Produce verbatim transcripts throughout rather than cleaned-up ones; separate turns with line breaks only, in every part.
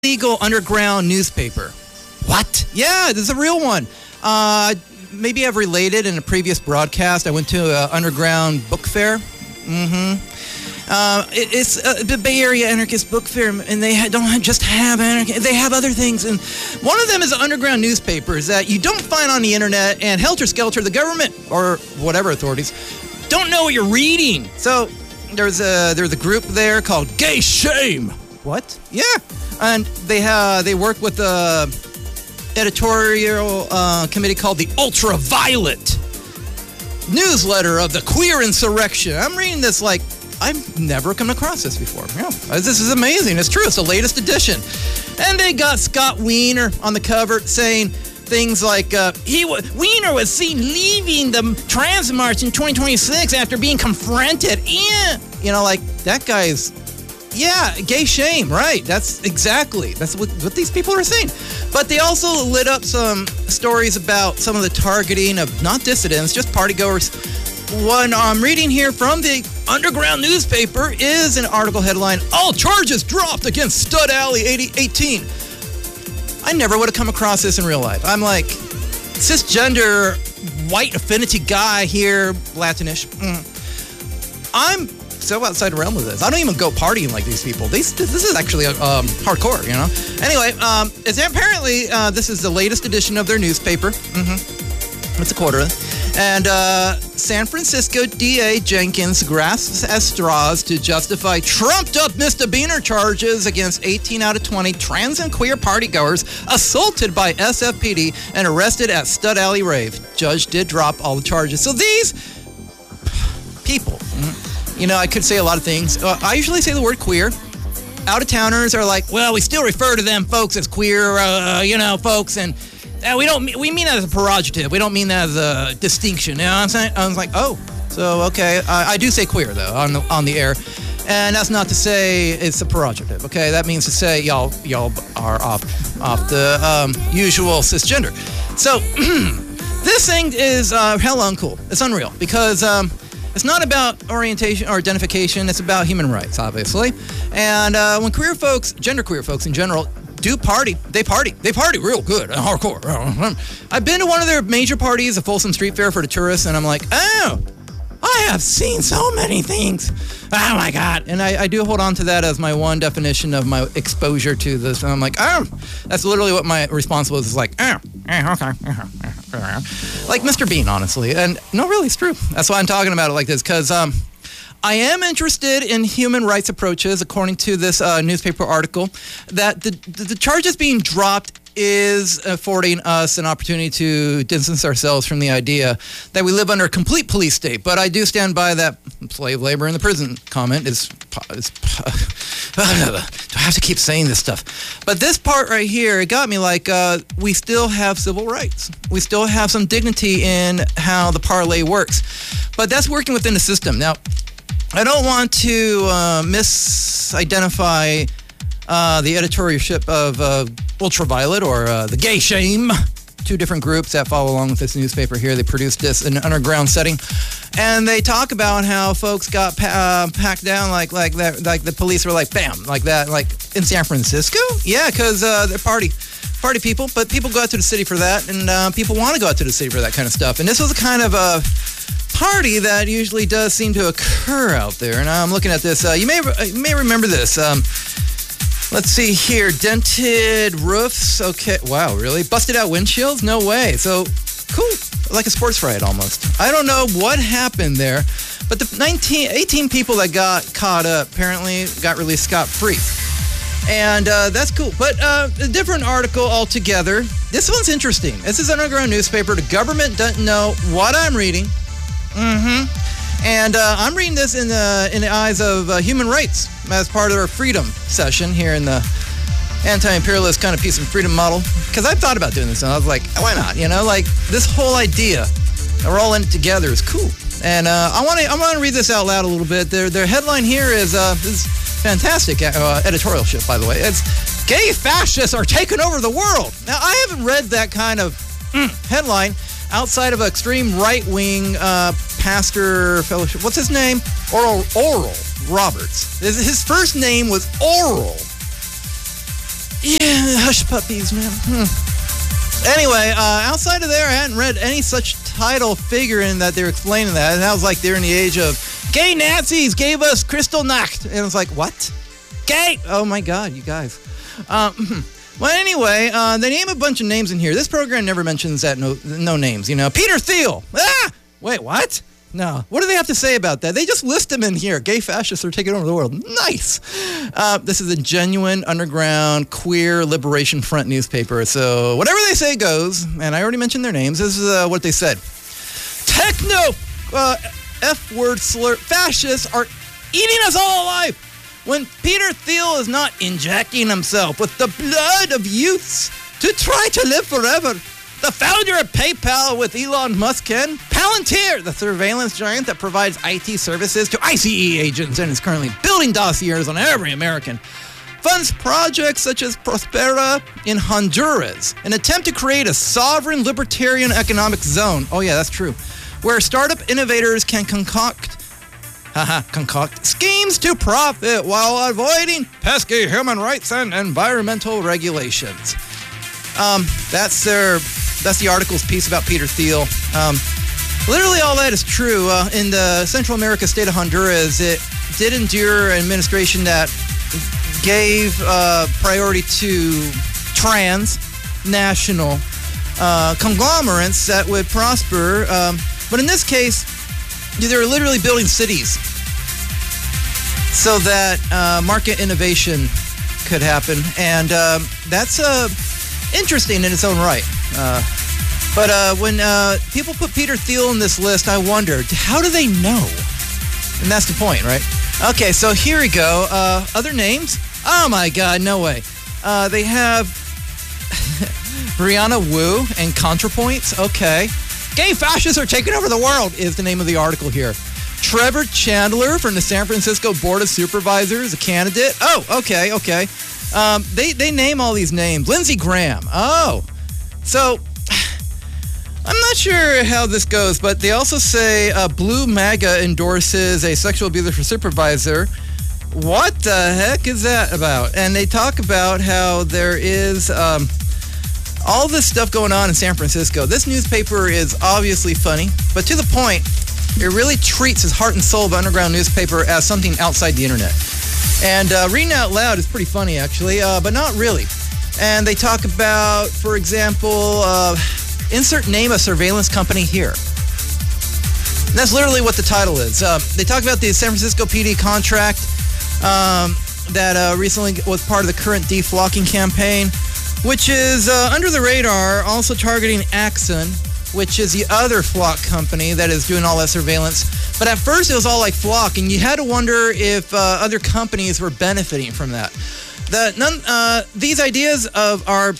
illegal underground newspaper. What? Yeah, this is a real one. Uh, maybe I've related in a previous broadcast. I went to an underground book fair. Mm-hmm. Uh, it, it's uh, the Bay Area Anarchist Book Fair, and they ha- don't just have anarchy. They have other things, and one of them is underground newspapers that you don't find on the internet, and helter-skelter, the government, or whatever authorities, don't know what you're reading. So there's a, there's a group there called Gay Shame. What? Yeah. And they have they work with a editorial uh, committee called the Ultraviolet newsletter of the queer insurrection. I'm reading this like I've never come across this before. Yeah, this is amazing. It's true. It's the latest edition. And they got Scott Wiener on the cover saying things like, uh, he w- Wiener was seen leaving the Trans March in twenty twenty-six after being confronted. Yeah. You know, like, that guy's, yeah, gay shame, right. That's exactly, that's what, what these people are saying. But they also lit up some stories about some of the targeting of not dissidents, just partygoers. One I'm reading here from the underground newspaper is an article headline, all charges dropped against Stud Alley eighteen. I never would have come across this in real life. I'm like, cisgender, white affinity guy here, Latinish. Mm. I'm so outside the realm of this. I don't even go partying like these people. These, this is actually um, hardcore, you know? Anyway, um, it's apparently uh, this is the latest edition of their newspaper. Mm-hmm. It's a quarter. And uh, San Francisco D A Jenkins grasps at straws to justify trumped-up misdemeanor charges against eighteen out of twenty trans and queer partygoers assaulted by S F P D and arrested at Stud Alley Rave. Judge did drop all the charges. So these people, you know, I could say a lot of things. Uh, I usually say the word queer. Out-of-towners are like, well, we still refer to them folks as queer, uh, you know, folks, and Uh, we don't. We mean that as a pejorative. We don't mean that as a distinction. You know what I'm saying? I was like, oh, so okay. I, I do say queer though on the on the air, and that's not to say it's a pejorative. Okay, that means to say y'all y'all are off off the um, usual cisgender. So this thing is uh, hell uncool. It's unreal because um, it's not about orientation or identification. It's about human rights, obviously. And uh, when queer folks, genderqueer folks in general, do party. They party. They party real good. Hardcore. I've been to one of their major parties, a Folsom Street Fair for the tourists, and I'm like, oh, I have seen so many things. Oh, my God. And I, I do hold on to that as my one definition of my exposure to this. And I'm like, oh, that's literally what my response was. Is like, oh, okay. Like Mister Bean, honestly. And no, really, it's true. That's why I'm talking about it like this, because um, I am interested in human rights approaches, according to this uh, newspaper article, that the, the charges being dropped is affording us an opportunity to distance ourselves from the idea that we live under a complete police state. But I do stand by that slave labor in the prison comment. Is, is do I have to keep saying this stuff? But this part right here, it got me like, uh, we still have civil rights. We still have some dignity in how the parlay works. But that's working within the system. Now, I don't want to uh, misidentify uh, the editorship of uh, Ultraviolet or uh, the Gay Shame, two different groups that follow along with this newspaper here. They produced this in an underground setting, and they talk about how folks got pa- uh, packed down like like that, like the police were like bam, like that, like in San Francisco. Yeah, because uh, they're party. Party people, but people go out to the city for that, and uh, people want to go out to the city for that kind of stuff. And this was a kind of a party that usually does seem to occur out there. And I'm looking at this. Uh, you may you may remember this. Um, let's see here. Dented roofs. Okay. Wow, really? Busted out windshields? No way. So, cool. Like a sports riot almost. I don't know what happened there, but the nineteen, eighteen people that got caught up apparently got released scot-free. And uh, that's cool. But uh, a different article altogether. This one's interesting. This is an underground newspaper. The government doesn't know what I'm reading. Mm-hmm. And uh, I'm reading this in the in the eyes of uh, human rights as part of our freedom session here in the anti-imperialist kind of peace and freedom model. Because I've thought about doing this, and I was like, why not? You know, like this whole idea that we're all in it together is cool. And uh, I want to I want to read this out loud a little bit. Their their headline here is uh, this. Fantastic uh, editorialship, by the way. It's gay fascists are taking over the world. Now, I haven't read that kind of mm, headline outside of extreme right-wing uh, pastor fellowship. What's his name? Oral, Oral Roberts. His, his first name was Oral. Yeah, hush puppies, man. Hmm. Anyway, uh, outside of there, I hadn't read any such title figuring that they were explaining that. And that was like they're in the age of gay Nazis gave us Kristallnacht. And it was like, what? Gay? Oh my God, you guys. Um, well, anyway, uh, they name a bunch of names in here. This program never mentions that no, no names, you know. Peter Thiel. Ah! Wait, what? No. What do they have to say about that? They just list them in here. Gay fascists are taking over the world. Nice. Uh, this is a genuine underground queer liberation front newspaper. So whatever they say goes. And I already mentioned their names. This is uh, what they said. Techno uh, F-word slur fascists are eating us all alive. When Peter Thiel is not injecting himself with the blood of youths to try to live forever. The founder of PayPal with Elon Musk and Palantir, the surveillance giant that provides I T services to I C E agents and is currently building dossiers on every American, funds projects such as Prospera in Honduras, an attempt to create a sovereign libertarian economic zone. Oh yeah, that's true. Where startup innovators can concoct, haha, concoct schemes to profit while avoiding pesky human rights and environmental regulations. Um, that's their... That's the article's piece about Peter Thiel. Um, literally all that is true. Uh, in the Central America state of Honduras, it did endure an administration that gave uh, priority to transnational uh, conglomerates that would prosper. Um, but in this case, they were literally building cities so that uh, market innovation could happen. And um, that's uh, interesting in its own right. Uh, but uh, when uh, people put Peter Thiel in this list, I wondered, how do they know? And that's the point, right? Okay, so here we go. Uh, other names? Oh my God, no way. Uh, they have Brianna Wu and ContraPoints. Okay. Gay fascists are taking over the world is the name of the article here. Trevor Chandler from the San Francisco Board of Supervisors, a candidate. Oh, okay, okay. Um, they, they name all these names. Lindsey Graham. Oh. So, I'm not sure how this goes, but they also say uh, Blue MAGA endorses a sexual abuser for supervisor. What the heck is that about? And they talk about how there is um, all this stuff going on in San Francisco. This newspaper is obviously funny, but to the point, it really treats its heart and soul of underground newspaper as something outside the internet. And uh, reading out loud is pretty funny, actually, uh, but not really. And they talk about, for example, uh, insert name a surveillance company here. And that's literally what the title is. Uh, they talk about the San Francisco P D contract um, that uh, recently was part of the current deflocking campaign, which is uh, under the radar, also targeting Axon, which is the other flock company that is doing all that surveillance. But at first it was all like flock, and you had to wonder if uh, other companies were benefiting from that. The, none, uh, these ideas of our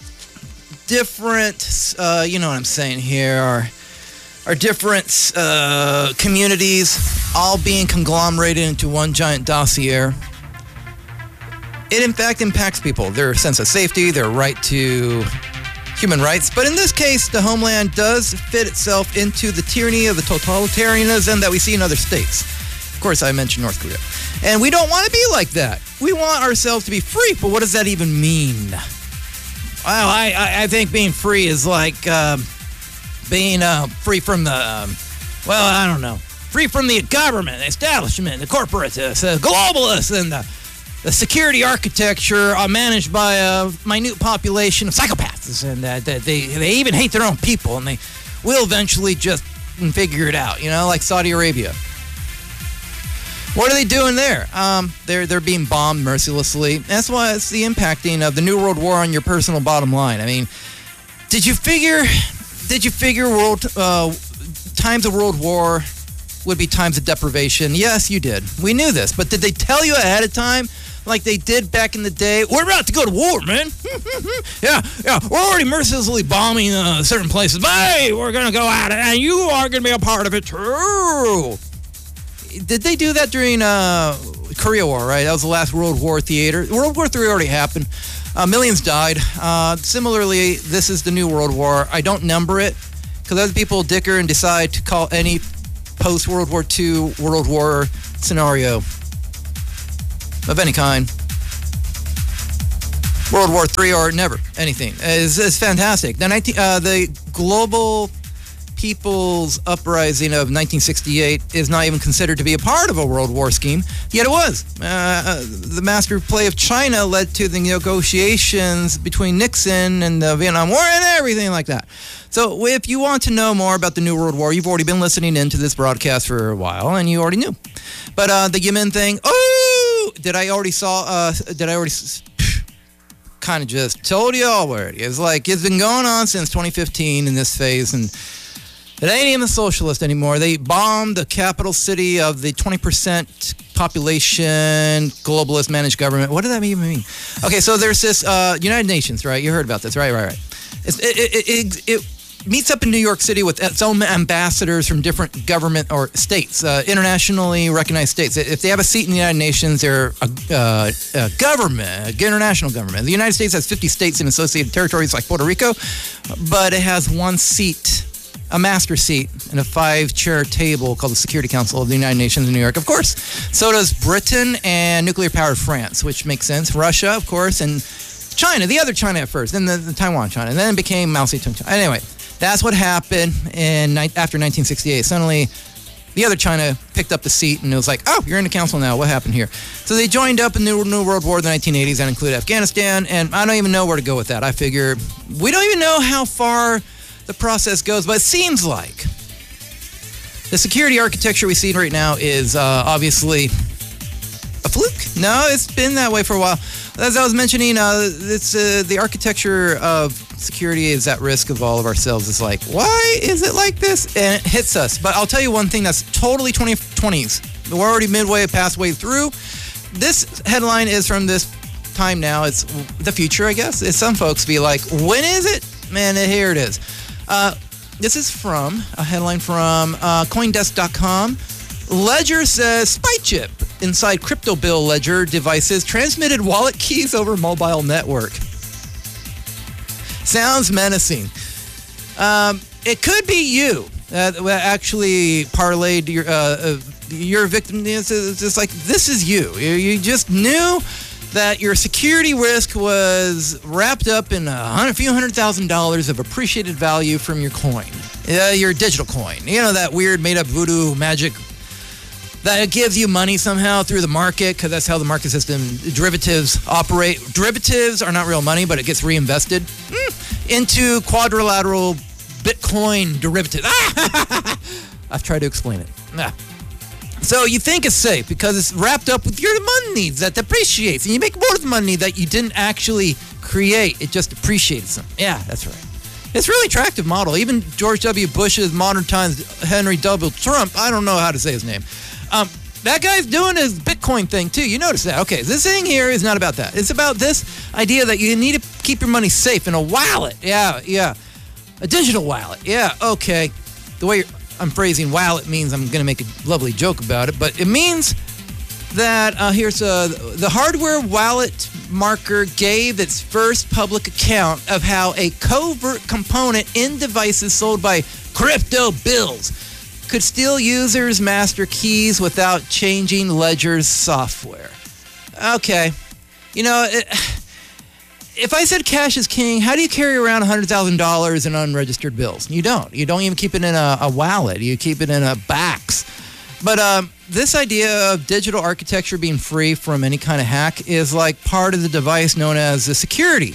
different, uh, you know what I'm saying here, our, our different uh, communities all being conglomerated into one giant dossier, it in fact impacts people, their sense of safety, their right to human rights. But in this case, the homeland does fit itself into the tyranny of the totalitarianism that we see in other states. Of course, I mentioned North Korea. And we don't want to be like that. We want ourselves to be free, but what does that even mean? Well, I, I, I think being free is like uh, being uh, free from the, um, well, I don't know, free from the government, the establishment, the corporatists, the globalists, and the, the security architecture are managed by a minute population of psychopaths. And uh, they, they even hate their own people, and they will eventually just figure it out, you know, like Saudi Arabia. What are they doing there? Um, they're they're being bombed mercilessly. That's why it's the impacting of the New World War on your personal bottom line. I mean, did you figure? Did you figure world uh, times of World War would be times of deprivation? Yes, you did. We knew this, but did they tell you ahead of time, like they did back in the day? We're about to go to war, man. yeah, yeah. We're already mercilessly bombing uh, certain places. But hey, we're gonna go out, and you are gonna be a part of it too. Did they do that during uh, Korea War, right? That was the last World War theater. World War Three already happened. Uh, millions died. Uh, similarly, this is the new World War. I don't number it because other people dicker and decide to call any post-World War Two World War scenario of any kind World War Three or never, anything. It's, it's fantastic. The, nineteen, uh, the global people's uprising of nineteen sixty-eight is not even considered to be a part of a World War scheme, yet it was. Uh, the master play of China led to the negotiations between Nixon and the Vietnam War and everything like that. So if you want to know more about the New World War, you've already been listening into this broadcast for a while, and you already knew. But uh, the Yemen thing, oh, did I already saw, uh, did I already... kind of just told you already. It's like it's been going on since twenty fifteen in this phase, and it ain't even a socialist anymore. They bombed the capital city of the twenty percent population globalist managed government. What does that even mean? Okay, so there's this uh, United Nations, right? You heard about this, right? Right, right. It's, it, it, it, it meets up in New York City with its own ambassadors from different government or states, uh, internationally recognized states. If they have a seat in the United Nations, they're a, uh, a government, an international government. The United States has fifty states and associated territories like Puerto Rico, but it has one seat, a master seat, in a five-chair table called the Security Council of the United Nations in New York. Of course, so does Britain and nuclear-powered France, which makes sense. Russia, of course, and China, the other China at first, then the, the Taiwan China, and then it became Mao Zedong China. Anyway, that's what happened in after nineteen sixty-eight. Suddenly, the other China picked up the seat, and it was like, oh, you're in the council now. What happened here? So they joined up in the New World War in the nineteen eighties. That included Afghanistan, and I don't even know where to go with that. I figure we don't even know how far the process goes, but it seems like the security architecture we see right now is uh, obviously a fluke. No, it's been that way for a while. As I was mentioning, uh, it's uh, the architecture of security is at risk of all of ourselves. It's like, why is it like this? And it hits us. But I'll tell you one thing that's totally twenty twenties. We're already midway, past way through. This headline is from this time now. It's the future, I guess. It's some folks be like, when is it? Man, here it is. Uh, this is from a headline from uh, Coindesk dot com. Ledger says spy chip inside crypto bill ledger devices transmitted wallet keys over mobile network. Sounds menacing. Um, it could be you that actually parlayed your uh, uh, your victim. It's just like, this is you. You just knew that your security risk was wrapped up in a hundred, few hundred thousand dollars of appreciated value from your coin, uh, your digital coin. You know, that weird made-up voodoo magic that gives you money somehow through the market, because that's how the market system, derivatives operate. Derivatives are not real money, but it gets reinvested mm, into quadrilateral Bitcoin derivatives. I've tried to explain it. Ah. So you think it's safe because it's wrapped up with your money that depreciates, and you make more money that you didn't actually create. It just depreciates them. Yeah, that's right. It's a really attractive model. Even George W. Bush's modern times Henry W. Trump, I don't know how to say his name. Um, that guy's doing his Bitcoin thing too. You notice that. Okay, this thing here is not about that. It's about this idea that you need to keep your money safe in a wallet. Yeah, yeah. A digital wallet. Yeah, okay. The way you're, I'm phrasing wallet means I'm going to make a lovely joke about it, but it means that uh, here's uh, the hardware wallet marker gave its first public account of how a covert component in devices sold by crypto bills could steal users' master keys without changing Ledger's software. Okay. You know, it, if I said cash is king, how do you carry around one hundred thousand dollars in unregistered bills? You don't. You don't even keep it in a, a wallet. You keep it in a box. But um, this idea of digital architecture being free from any kind of hack is like part of the device known as the security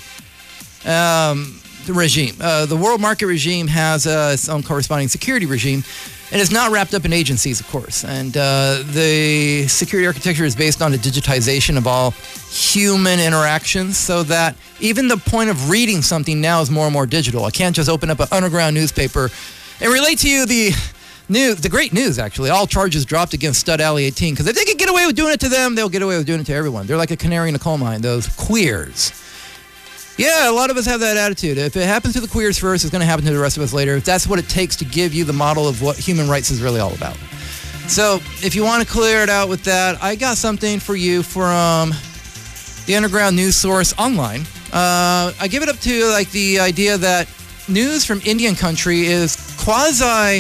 um, the regime. Uh, the world market regime has uh, its own corresponding security regime. And it's not wrapped up in agencies, of course. And uh, the security architecture is based on the digitization of all human interactions, so that even the point of reading something now is more and more digital. I can't just open up an underground newspaper and relate to you the news, the great news, actually. All charges dropped against Stud Alley eighteen. Because if they can get away with doing it to them, they'll get away with doing it to everyone. They're like a canary in a coal mine, those queers. Yeah, a lot of us have that attitude. If it happens to the queers first, it's going to happen to the rest of us later. That's what it takes to give you the model of what human rights is really all about. So if you want to clear it out with that, I got something for you from the underground news source online. Uh, I give it up to like the idea that news from Indian country is quasi,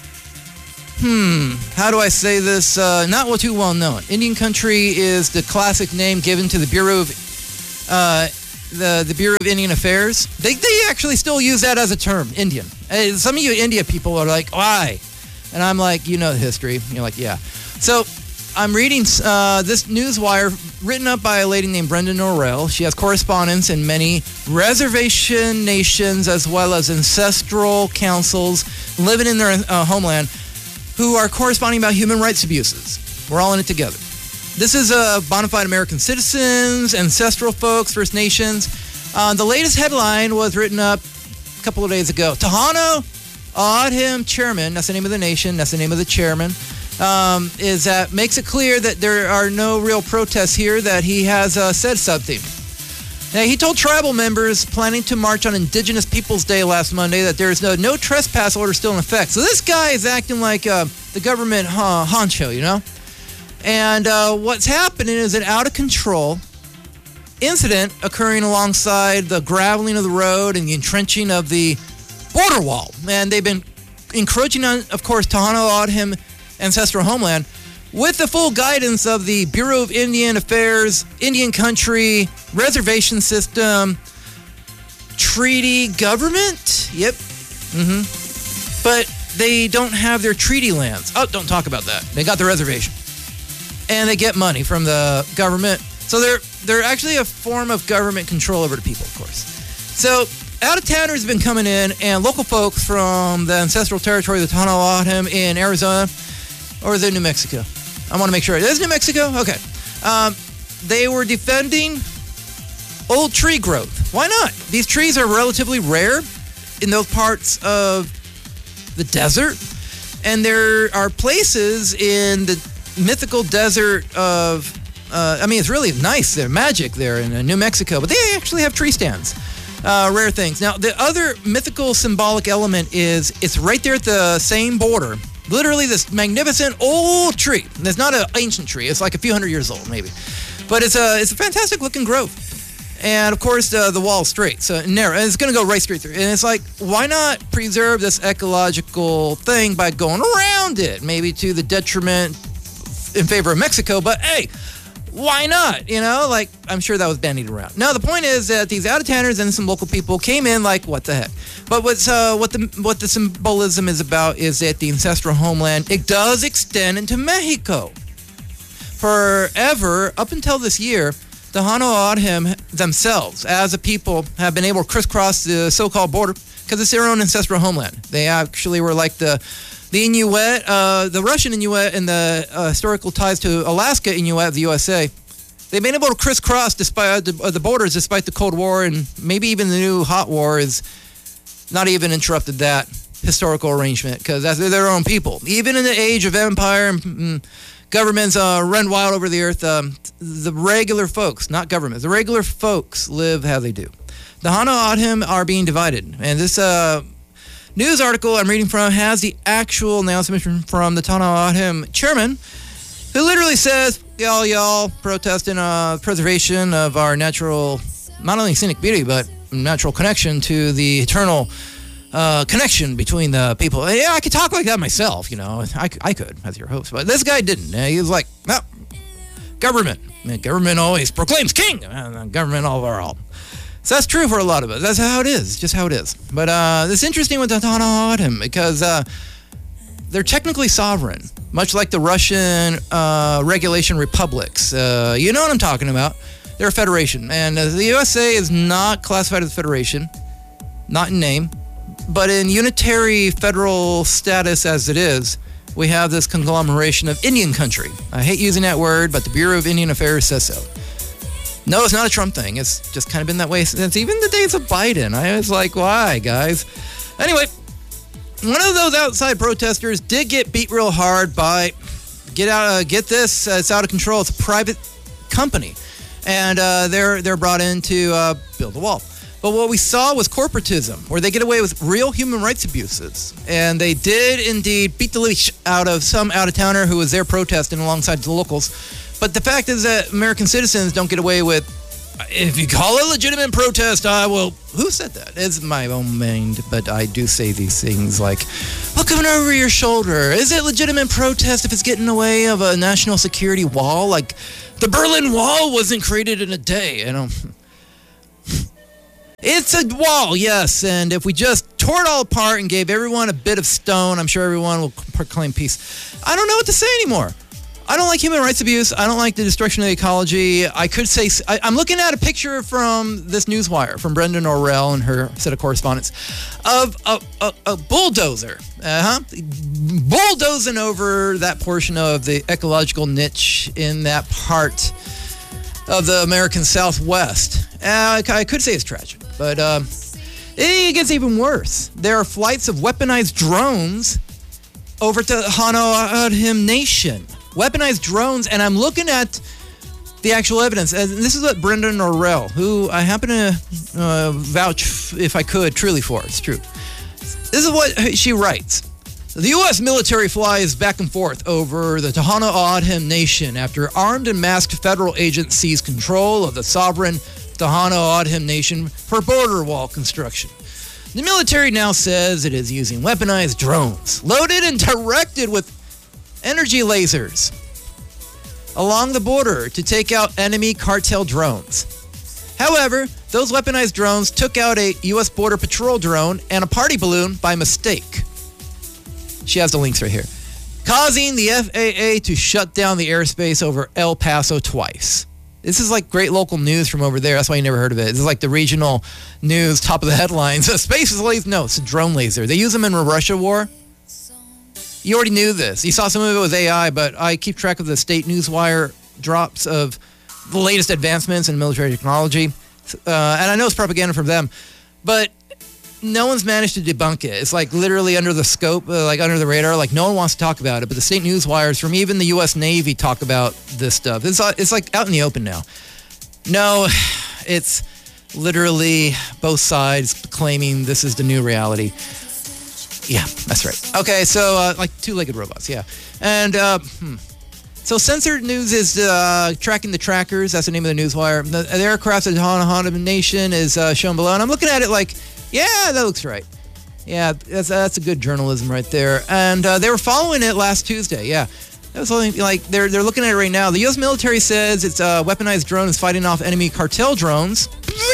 hmm, how do I say this? Uh, not too well known. Indian country is the classic name given to the Bureau of uh, the, the Bureau of Indian Affairs, they, they actually still use that as a term, Indian. Uh, Some of you India people are like, why? And I'm like, you know the history. And you're like, yeah. So I'm reading uh, this newswire written up by a lady named Brenda Norrell. She has correspondence in many reservation nations as well as ancestral councils living in their uh, homeland who are corresponding about human rights abuses. We're all in it together. This is uh, bona fide American citizens, ancestral folks, First Nations. Uh, the latest headline was written up a couple of days ago. Tohono O'odham chairman, that's the name of the nation, that's the name of the chairman, um, is that makes it clear that there are no real protests here, that he has uh, said something. Now, he told tribal members planning to march on Indigenous Peoples Day last Monday that there is no, no trespass order still in effect. So this guy is acting like uh, the government uh, honcho, you know? And uh, what's happening is an out-of-control incident occurring alongside the graveling of the road and the entrenching of the border wall. And they've been encroaching on, of course, Tohono O'odham ancestral homeland with the full guidance of the Bureau of Indian Affairs, Indian Country, Reservation System, Treaty Government. Yep. Mm-hmm. But they don't have their treaty lands. Oh, don't talk about that. They got the reservation. And they get money from the government. So they're they're actually a form of government control over the people, of course. So out-of-towners have been coming in, and local folks from the ancestral territory of the Tohono O'odham in Arizona, or is it New Mexico? I want to make sure. It is New Mexico? Okay. Um, they were defending old tree growth. Why not? These trees are relatively rare in those parts of the desert, and there are places in the mythical desert of, uh, I mean, it's really nice. They're magic there in uh, New Mexico, but they actually have tree stands, uh, rare things. Now, the other mythical symbolic element is it's right there at the same border, literally this magnificent old tree. And it's not an ancient tree. It's like a few hundred years old, maybe. But it's a, it's a fantastic looking grove. And, of course, uh, the wall's straight, so narrow. And it's going to go right straight through. And it's like, why not preserve this ecological thing by going around it, maybe to the detriment in favor of Mexico, but hey, why not? You know, like, I'm sure that was bandied around. Now, the point is that these out-of-towners and some local people came in like, what the heck? But what's uh, what the what the symbolism is about is that the ancestral homeland, it does extend into Mexico. Forever, up until this year, the Tohono O'odham themselves, as a people, have been able to crisscross the so-called border because it's their own ancestral homeland. They actually were like the The Inuit, uh, the Russian Inuit, and the uh, historical ties to Alaska Inuit of the U S A, they've been able to crisscross despite the, uh, the borders despite the Cold War, and maybe even the new hot war has not even interrupted that historical arrangement because they're their own people. Even in the age of empire and mm, governments uh, run wild over the earth, um, the regular folks, not governments, the regular folks live how they do. The Tohono O'odham are being divided, and this Uh, news article I'm reading from has the actual announcement from the Tohono O'odham chairman, who literally says, y'all, y'all, protesting uh, preservation of our natural, not only scenic beauty, but natural connection to the eternal uh, connection between the people. Yeah, I could talk like that myself, you know. I, I could, as your host, but this guy didn't. He was like, no, government. I mean, government always proclaims king, and government all over all. So that's true for a lot of us. That's how it is, just how it is. But uh, it's interesting with the Tohono O'odham because uh, they're technically sovereign, much like the Russian uh, regulation republics. Uh, you know what I'm talking about. They're a federation. And uh, the U S A is not classified as a federation, not in name, but in unitary federal status as it is, we have this conglomeration of Indian country. I hate using that word, but the Bureau of Indian Affairs says so. No, it's not a Trump thing. It's just kind of been that way since even the days of Biden. I was like, why, guys? Anyway, one of those outside protesters did get beat real hard by, get out, uh, get this, uh, it's out of control. It's a private company, and uh, they're they're brought in to uh, build a wall. But what we saw was corporatism, where they get away with real human rights abuses, and they did indeed beat the leash out of some out-of-towner who was there protesting alongside the locals. But the fact is that American citizens don't get away with, if you call it a legitimate protest, I will. Who said that? It's my own mind, but I do say these things like, looking over your shoulder. Is it legitimate protest if it's getting in the way of a national security wall? Like, the Berlin Wall wasn't created in a day, you know. It's a wall, yes, and if we just tore it all apart and gave everyone a bit of stone, I'm sure everyone will proclaim peace. I don't know what to say anymore. I don't like human rights abuse. I don't like the destruction of the ecology. I could say, I, I'm looking at a picture from this Newswire, from Brenda Norrell and her set of correspondents, of a, a, a bulldozer, uh-huh, bulldozing over that portion of the ecological niche in that part of the American Southwest. Uh, I could say it's tragic, but um, it gets even worse. There are flights of weaponized drones over to Tohono Nation. Weaponized drones, and I'm looking at the actual evidence. And this is what Brenda Norrell, who I happen to uh, vouch, if I could, truly for. It's true. This is what she writes. The U S military flies back and forth over the Tohono O'odham Nation after armed and masked federal agents seize control of the sovereign Tohono O'odham Nation for border wall construction. The military now says it is using weaponized drones, loaded and directed with energy lasers along the border to take out enemy cartel drones. However, those weaponized drones took out a U S Border Patrol drone and a party balloon by mistake. She has the links right here. Causing the F A A to shut down the airspace over El Paso twice. This is like great local news from over there. That's why you never heard of it. This is like the regional news, top of the headlines. A space laser? No, it's a drone laser. They use them in the Russia war. You already knew this. You saw some of it with A I, but I keep track of the state Newswire drops of the latest advancements in military technology. Uh, and I know it's propaganda from them, but no one's managed to debunk it. It's like literally under the scope, uh, like under the radar. Like no one wants to talk about it, but the state Newswires from even the U S Navy talk about this stuff. It's, uh, it's like out in the open now. No, it's literally both sides claiming this is the new reality. Yeah, that's right. Okay, so uh, like two-legged robots, yeah. And uh, hmm. so Censored News is uh, tracking the trackers. That's the name of the Newswire. The, the aircraft at Tohono Nation is uh, shown below. And I'm looking at it like, yeah, that looks right. Yeah, that's, that's a good journalism right there. And uh, they were following it last Tuesday, yeah. That was only, like, they're, they're looking at it right now. The U S military says its uh, weaponized drone is fighting off enemy cartel drones.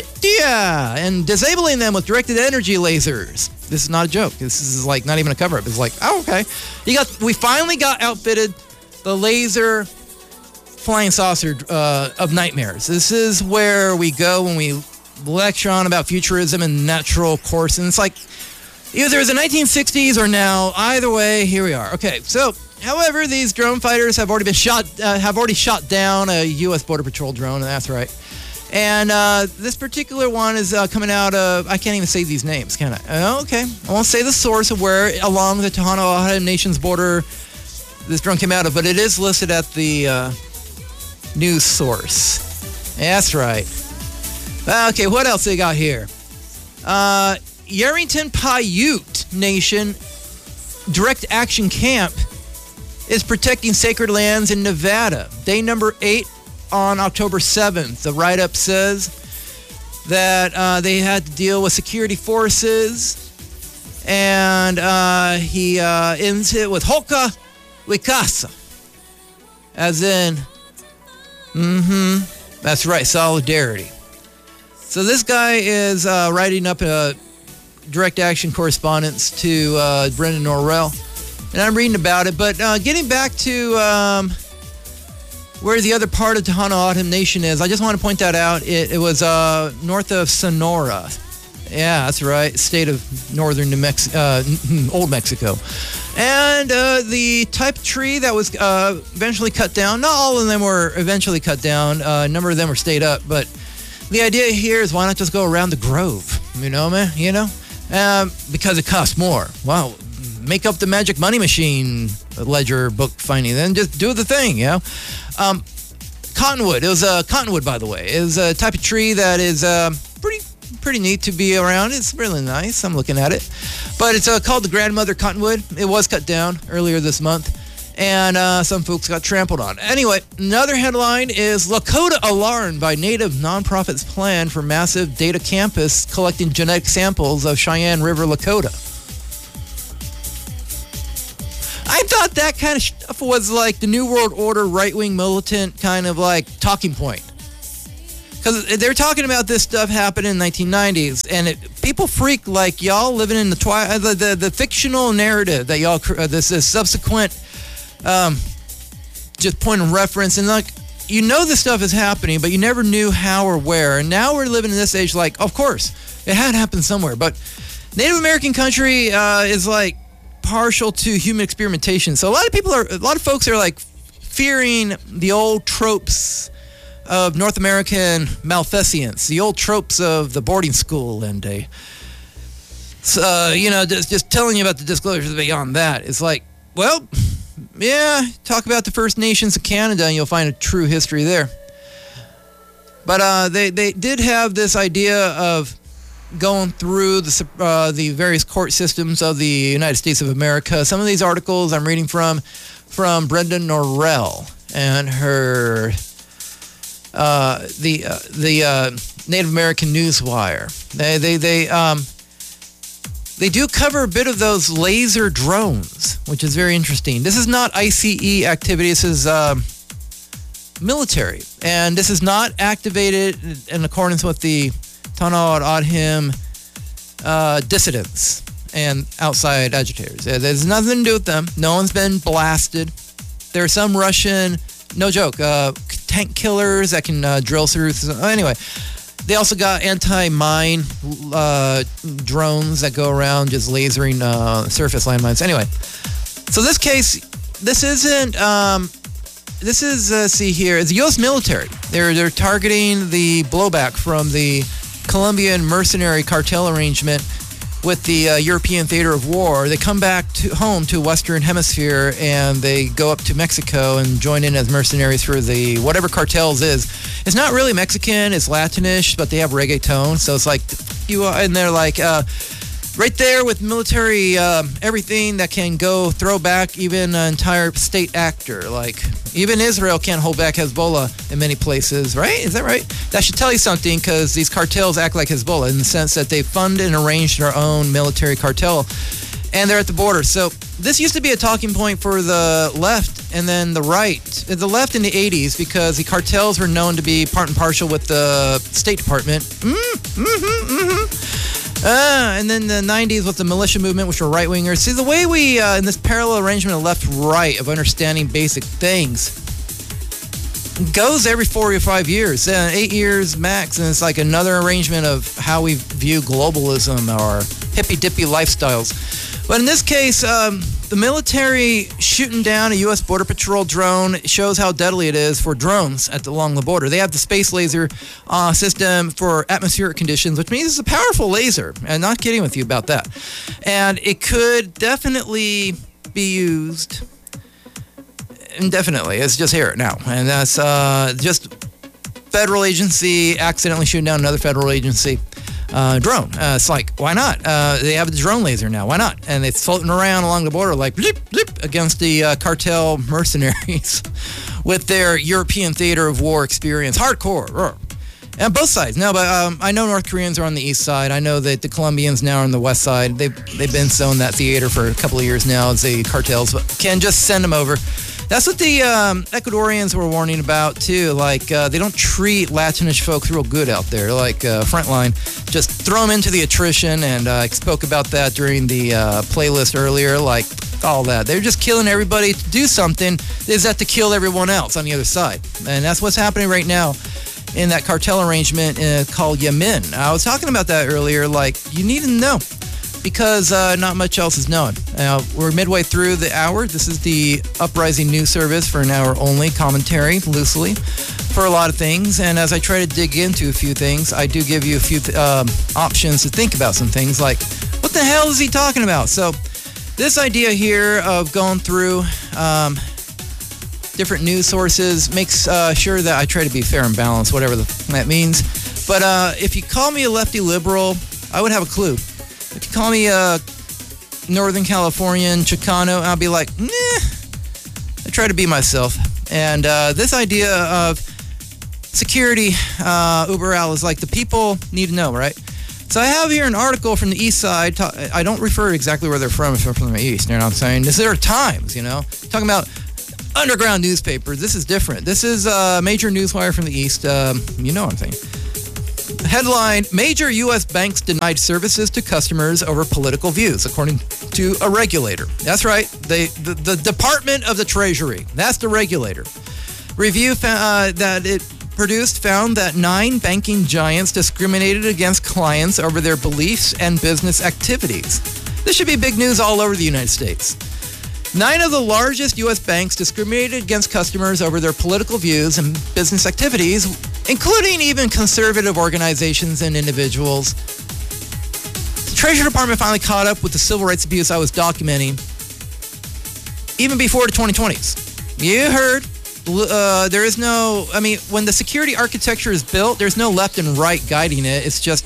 Yeah, and disabling them with directed energy lasers. This is not a joke. This is like not even a cover-up. It's like, oh, okay. You got. We finally got outfitted the laser flying saucer uh, of nightmares. This is where we go when we lecture on about futurism and natural course. And it's like, either it's the nineteen sixties or now. Either way, here we are. Okay, so, however, these drone fighters have already been shot, uh, have already shot down a U S Border Patrol drone, and that's right. And uh, this particular one is uh, coming out of, I can't even say these names, can I? Oh, okay. I won't say the source of where along the Tohono O'odham Nation's border this drone came out of, but it is listed at the uh, news source. That's right. Okay, what else they got here? Uh, Yerington Paiute Nation Direct Action Camp is protecting sacred lands in Nevada. Day number eight on October seventh. The write-up says that uh, they had to deal with security forces, and uh, he uh, ends it with Hoka Wikasa, as in, mm-hmm, that's right, solidarity. So this guy is uh, writing up a direct action correspondence to uh, Brenda Norrell, and I'm reading about it, but uh, getting back to um, where the other part of Tohono O'odham Nation is, I just want to point that out. It, it was uh, north of Sonora. Yeah, that's right. State of northern New Mexico, uh, Old Mexico. And uh, the type of tree that was uh, eventually cut down, not all of them were eventually cut down. Uh, a number of them were stayed up. But the idea here is why not just go around the grove? You know, man? You know? Um, because it costs more. Wow. Make up the magic money machine ledger book finding. Then just do the thing, you know? Um, cottonwood. It was a uh, cottonwood, by the way. It was a type of tree that is uh, pretty pretty neat to be around. It's really nice. I'm looking at it. But it's uh, called the grandmother cottonwood. It was cut down earlier this month. And uh, some folks got trampled on. Anyway, another headline is Lakota alarmed by Native nonprofits' plan for massive data campus collecting genetic samples of Cheyenne River Lakota. I thought that kind of stuff was like the New World Order right-wing militant kind of like talking point. Because Because they're talking about this stuff happening in the nineteen nineties, and it, people freak like y'all living in the twi- the, the the fictional narrative that y'all uh, this, this subsequent um, just point of reference, and like you know this stuff is happening, but you never knew how or where. And now we're living in this age, like of course it had happened somewhere, but Native American country uh, is like partial to human experimentation. So a lot of people are, a lot of folks are like fearing the old tropes of North American malfeasance, the old tropes of the boarding school, and a, uh, you know, just, just telling you about the disclosures beyond that. It's like, well, yeah, talk about the First Nations of Canada and you'll find a true history there. But uh, they, they did have this idea of going through the, uh, the various court systems of the United States of America. Some of these articles I'm reading from, from Brenda Norrell and her... Uh, the uh, the uh, Native American Newswire. They they they um they do cover a bit of those laser drones, which is very interesting. This is not I C E activity. This is um, military, and this is not activated in accordance with the Tanawad Adhim uh, dissidents and outside agitators. There's nothing to do with them. No one's been blasted. There are some Russian, no joke, uh, tank killers that can uh, drill through. Anyway, they also got anti-mine uh, drones that go around just lasering uh, surface landmines. Anyway, so this case, this isn't. Um, this is uh, see here. It's the U S military. They're they're targeting the blowback from the Colombian mercenary cartel arrangement with the uh, European theater of war. They come back to home to Western Hemisphere and they go up to Mexico and join in as mercenaries for the whatever cartels is. It's not really Mexican, it's Latinish, but they have reggaeton. So it's like you are, and they're like uh, right there with military um, everything that can go throw back even an entire state actor. Like even Israel can't hold back Hezbollah in many places, right? Is that right? That should tell you something, because these cartels act like Hezbollah in the sense that they fund and arrange their own military cartel, and they're at the border. So this used to be a talking point for the left and then the right. The left in the eighties, because the cartels were known to be part and partial with the State Department. Mm, mm-hmm, mm-hmm. Uh, and then the nineties with the militia movement, which were right-wingers. See, the way we, uh, in this parallel arrangement of left-right, of understanding basic things, goes every four or five years, uh, eight years max, and it's like another arrangement of how we view globalism or hippy-dippy lifestyles. But in this case, um, the military shooting down a U S Border Patrol drone shows how deadly it is for drones at the, along the border. They have the space laser uh, system for atmospheric conditions, which means it's a powerful laser. I'm not kidding with you about that. And it could definitely be used indefinitely. It's just here now. And that's uh, just federal agency accidentally shooting down another federal agency uh, drone. Uh, it's like, why not? Uh, they have the drone laser now. Why not? And it's floating around along the border like blip, blip, against the uh, cartel mercenaries with their European theater of war experience. Hardcore. And both sides. No, but um, I know North Koreans are on the east side. I know that the Colombians now are on the west side. They've, they've been sewing that theater for a couple of years now as the cartels can just send them over. That's what the um, Ecuadorians were warning about, too. Like, uh, they don't treat Latinish folks real good out there. Like, uh, Frontline, just throw them into the attrition, and uh, I spoke about that during the uh, playlist earlier, like, all that. They're just killing everybody to do something. Is that to kill everyone else on the other side? And that's what's happening right now in that cartel arrangement uh, called Yemen. I was talking about that earlier. Like, you need to know, because uh, not much else is known. Uh, we're midway through the hour. This is the Uprising News Service for an hour only, commentary loosely for a lot of things. And as I try to dig into a few things, I do give you a few th- um, options to think about some things like, what the hell is he talking about? So this idea here of going through um, different news sources makes uh, sure that I try to be fair and balanced, whatever the, that means. But uh, if you call me a lefty liberal, I would have a clue. If you call me a Northern Californian Chicano, I'll be like, nah, I try to be myself. And uh, this idea of security, uh, Uber Al, is like the people need to know, right? So I have here an article from the east side. Ta- I don't refer exactly where they're from if they're from the east, you know what I'm saying? There are times, you know, talking about underground newspapers. This is different. This is a major newswire from the East. Um, you know what I'm saying. Headline, major U S banks denied services to customers over political views, according to a regulator. That's right. They, the, the Department of the Treasury. That's the regulator. Review uh, that it produced found that nine banking giants discriminated against clients over their beliefs and business activities. This should be big news all over the United States. Nine of the largest U S banks discriminated against customers over their political views and business activities, including even conservative organizations and individuals. The Treasury Department finally caught up with the civil rights abuse I was documenting even before the twenty twenties. You heard. Uh, there is no, I mean, when the security architecture is built, there's no left and right guiding it. It's just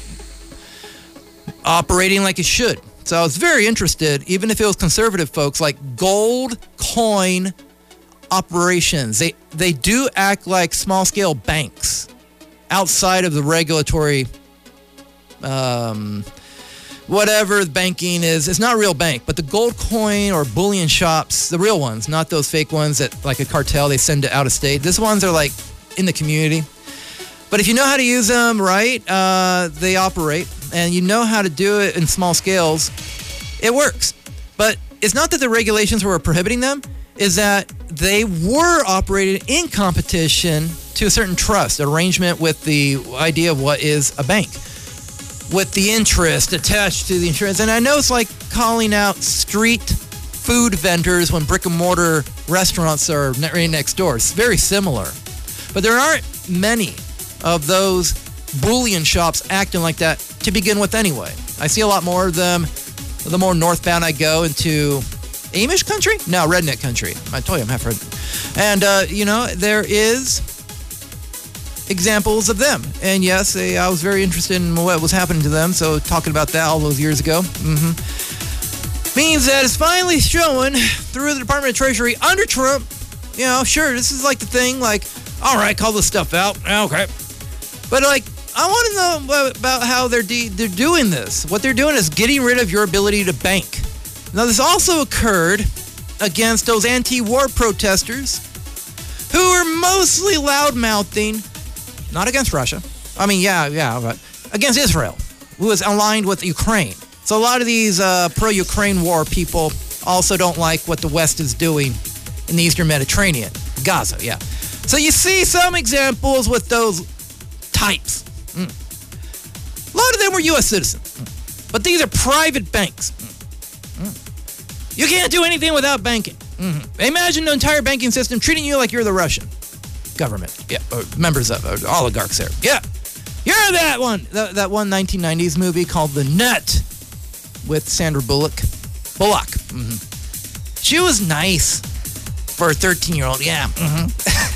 operating like it should. So I was very interested, even if it was conservative folks, like gold coin operations. They they do act like small-scale banks outside of the regulatory, um, whatever the banking is. It's not a real bank, but the gold coin or bullion shops, the real ones, not those fake ones that, like a cartel, they send to out of state. These ones are like in the community. But if you know how to use them right, uh, they operate. And you know how to do it in small scales, it works. But it's not that the regulations were prohibiting them, is that they were operated in competition to a certain trust arrangement with the idea of what is a bank, with the interest attached to the insurance. And I know it's like calling out street food vendors when brick and mortar restaurants are right next door. It's very similar. But there aren't many of those bullion shops acting like that to begin with anyway. I see a lot more of them the more northbound I go into Amish country? No, redneck country. I told you I'm half redneck. And, uh, you know, there is examples of them. And yes, they, I was very interested in what was happening to them, so talking about that all those years ago. Mm-hmm. Means that it's finally showing through the Department of Treasury under Trump. You know, sure, this is like the thing, like, all right, call this stuff out. Okay. But, like, I want to know about how they're de- they're doing this. What they're doing is getting rid of your ability to bank. Now, this also occurred against those anti-war protesters who were mostly loud-mouthing, not against Russia. I mean, yeah, yeah, but against Israel, who is aligned with Ukraine. So a lot of these uh, pro-Ukraine war people also don't like what the West is doing in the Eastern Mediterranean. Gaza, yeah. So you see some examples with those types. Mm. A lot of them were U S citizens. Mm. But these are private banks. Mm. Mm. You can't do anything without banking. Mm-hmm. Imagine the entire banking system treating you like you're the Russian government. Yeah, or members of or oligarchs there. Yeah. You're that one. That, that one nineteen nineties movie called The Net with Sandra Bullock. Bullock. Mm-hmm. She was nice for a thirteen-year-old. Yeah. Mm-hmm.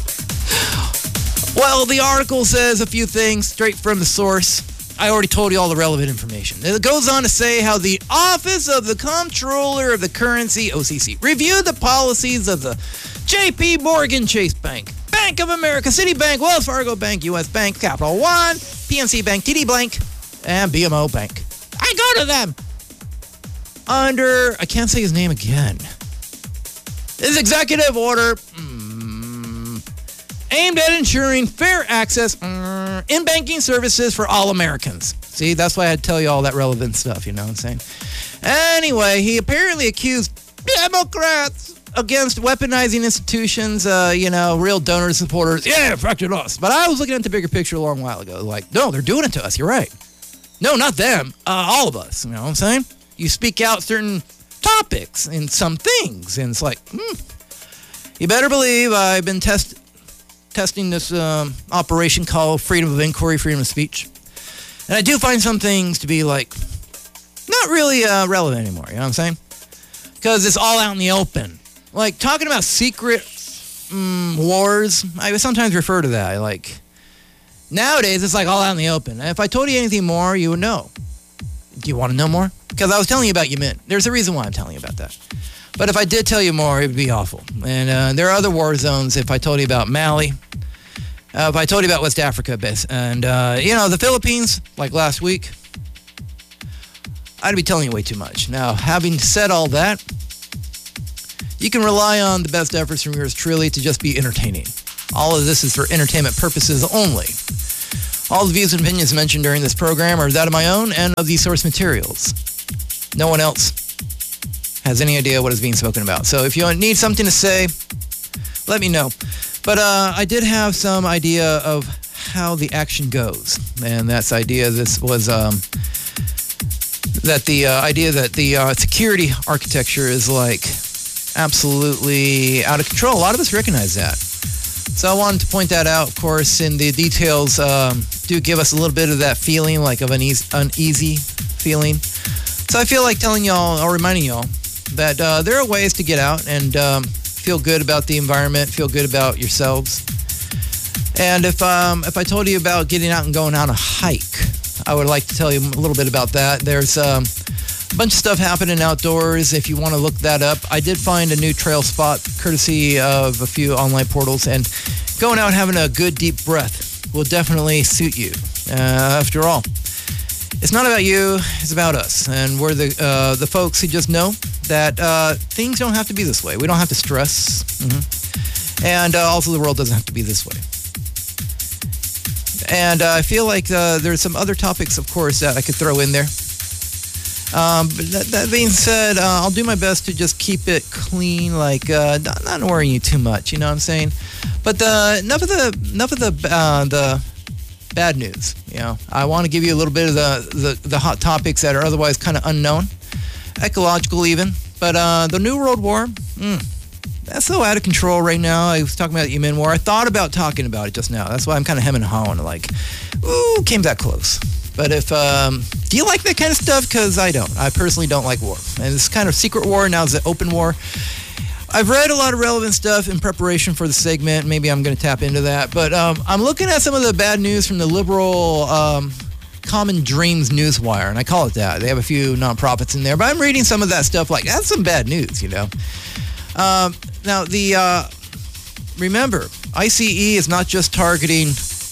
Well, the article says a few things straight from the source. I already told you all the relevant information. It goes on to say how the Office of the Comptroller of the Currency, O C C, reviewed the policies of the J P Morgan Chase Bank, Bank of America, Citibank, Wells Fargo Bank, U S Bank, Capital One, P N C Bank, T D Bank, and B M O Bank. I go to them under, I can't say his name again. This executive order mm, aimed at ensuring fair access mm, in banking services for all Americans. See, that's why I had to tell you all that relevant stuff, you know what I'm saying? Anyway, he apparently accused Democrats against weaponizing institutions, uh, you know, real donors, supporters. Yeah, affected us. But I was looking at the bigger picture a long while ago. Like, no, they're doing it to us. You're right. No, not them. Uh, all of us. You know what I'm saying? You speak out certain topics and some things, and it's like, hmm. You better believe I've been test testing this um, operation called freedom of inquiry, freedom of speech. And I do find some things to be, like, not really uh, relevant anymore. You know what I'm saying? Because it's all out in the open. Like, talking about secret um, wars, I sometimes refer to that. Like, nowadays, it's like all out in the open. And if I told you anything more, you would know. Do you want to know more? Because I was telling you about Yemen. There's a reason why I'm telling you about that. But if I did tell you more, it would be awful. And uh, there are other war zones. If I told you about Mali, uh, if I told you about West Africa, and, uh, you know, the Philippines, like last week, I'd be telling you way too much. Now, having said all that, you can rely on the best efforts from yours truly to just be entertaining. All of this is for entertainment purposes only. All the views and opinions mentioned during this program are that of my own and of the source materials. No one else has any idea what is being spoken about. So if you need something to say, let me know. But uh, I did have some idea of how the action goes. And that's idea, this was um, that the uh, idea that the uh, security architecture is like absolutely out of control. A lot of us recognize that. So I wanted to point that out, of course, in the details um, do give us a little bit of that feeling, like of an uneasy, uneasy feeling. So I feel like telling y'all, or reminding y'all, that uh, there are ways to get out and um, feel good about the environment, feel good about yourselves. And if um, if I told you about getting out and going on a hike, I would like to tell you a little bit about that. There's um, a bunch of stuff happening outdoors if you want to look that up. I did find a new trail spot courtesy of a few online portals, and going out and having a good deep breath will definitely suit you. Uh, after all, it's not about you, it's about us. And we're the, uh, the folks who just know that uh, things don't have to be this way. We don't have to stress. Mm-hmm. And uh, also the world doesn't have to be this way. And uh, I feel like uh, there's some other topics, of course, that I could throw in there. Um, but that, that being said, uh, I'll do my best to just keep it clean, like uh, not, not worrying you too much. You know what I'm saying? But the, enough of the enough of the uh, the bad news. You know, I want to give you a little bit of the the, the hot topics that are otherwise kind of unknown, ecological even. But uh, the New World War, mm, that's so out of control right now. I was talking about the Yemen War. I thought about talking about it just now. That's why I'm kind of hemming and hawing, like, ooh, came that close. But if, um, do you like that kind of stuff? Because I don't. I personally don't like war. And it's kind of secret war, now it's an open war. I've read a lot of relevant stuff in preparation for the segment. Maybe I'm going to tap into that. But um, I'm looking at some of the bad news from the liberal um, Common Dreams Newswire, and I call it that. They have a few nonprofits in there. But I'm reading some of that stuff like, that's some bad news, you know. Um, now, the uh, remember, I C E is not just targeting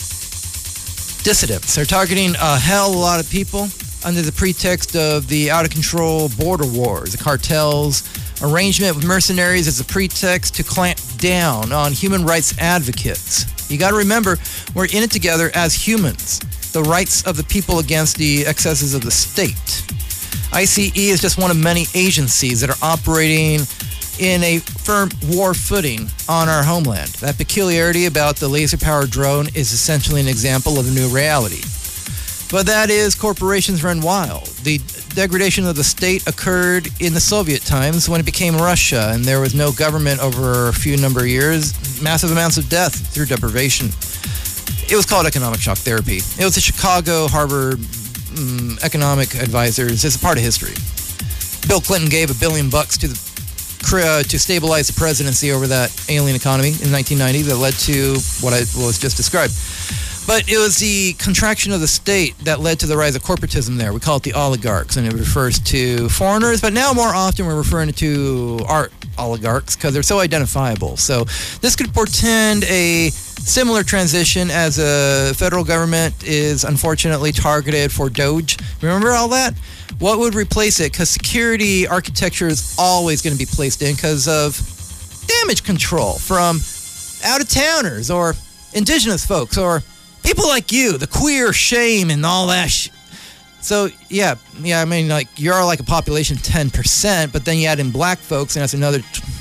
dissidents. They're targeting a hell of a lot of people under the pretext of the out-of-control border wars, the cartels, arrangement with mercenaries as a pretext to clamp down on human rights advocates. You got to remember, we're in it together as humans. The rights of the people against the excesses of the state. I C E is just one of many agencies that are operating in a firm war footing on our homeland. That peculiarity about the laser-powered drone is essentially an example of a new reality. But that is, corporations run wild. The degradation of the state occurred in the Soviet times when it became Russia, and there was no government over a few number of years, massive amounts of death through deprivation. It was called economic shock therapy. It was the Chicago, Harvard um, economic advisors. It's a part of history. Bill Clinton gave a billion bucks to the Uh, to stabilize the presidency over that alien economy in nineteen ninety that led to what I was just described. But it was the contraction of the state that led to the rise of corporatism there. We call it the oligarchs, and it refers to foreigners, but now more often we're referring to our oligarchs because they're so identifiable. So this could portend a similar transition as a federal government is unfortunately targeted for Doge. Remember all that? What would replace it? Because security architecture is always going to be placed in because of damage control from out-of-towners or indigenous folks or people like you, the queer shame and all that sh- So, yeah, yeah, I mean, like, you're like a population of ten percent, but then you add in black folks, and that's another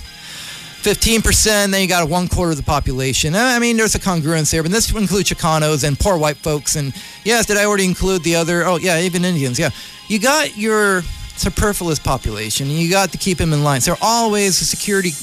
fifteen percent, then you got a one quarter of the population. I mean, there's a congruence there, but this would include Chicanos and poor white folks. And yes, did I already include the other? Oh, yeah, even Indians. Yeah. You got your superfluous population, and you got to keep them in line. So they're always a security,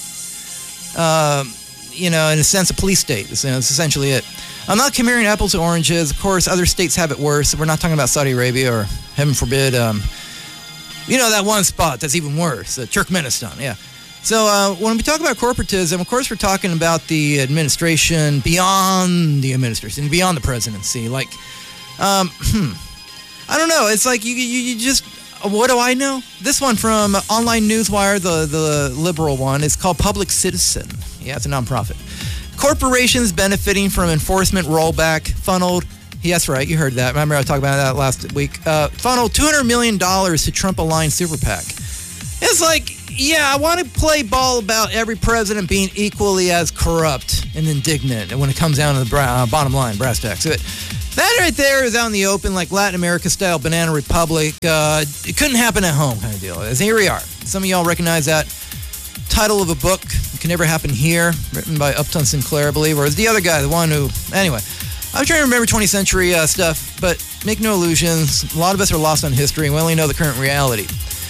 uh, you know, in a sense, a police state. That's essentially it. I'm not comparing apples to oranges. Of course, other states have it worse. We're not talking about Saudi Arabia or, heaven forbid, um, you know, that one spot that's even worse, uh, Turkmenistan. Yeah. So uh, when we talk about corporatism, of course, we're talking about the administration beyond the administration, beyond the presidency. Like, um, hmm, I don't know. It's like you, you, you just, what do I know? This one from Online Newswire, the, the liberal one, is called Public Citizen. Yeah, it's a nonprofit. Corporations benefiting from enforcement rollback funneled, yes, right, you heard that. Remember I talked about that last week. Uh, funneled two hundred million dollars to Trump-aligned super PAC. It's like, yeah, I want to play ball about every president being equally as corrupt and indignant when it comes down to the bra- uh, bottom line, brass tacks. But that right there is out in the open, like Latin America-style Banana Republic. Uh, it couldn't happen at home kind of deal. As here we are. Some of y'all recognize that title of a book, It Can Never Happen Here, written by Upton Sinclair, I believe, or is the other guy, the one who... Anyway, I'm trying to remember twentieth century uh, stuff, but make no illusions. A lot of us are lost on history, and we only know the current reality.